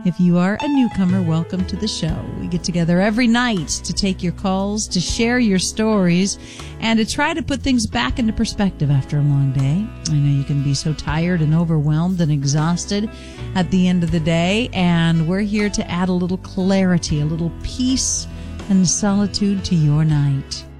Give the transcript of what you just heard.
If you are a newcomer, welcome to the show. We get together every night to take your calls, to share your stories, and to try to put things back into perspective after a long day. I know you can be so tired and overwhelmed and exhausted at the end of the day, and we're here to add a little clarity, a little peace and solitude to your night.